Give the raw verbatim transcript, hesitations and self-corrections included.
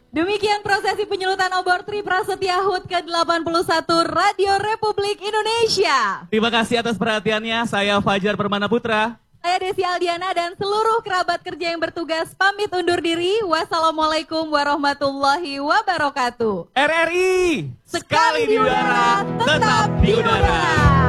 Demikian prosesi penyelutan obor Tri Prasetya H U T ke delapan puluh satu Radio Republik Indonesia. Terima kasih atas perhatiannya, saya Fajar Permana Putra. Saya Desi Aldiana dan seluruh kerabat kerja yang bertugas pamit undur diri. Wassalamualaikum warahmatullahi wabarakatuh. R R I Sekali di udara, tetap di udara.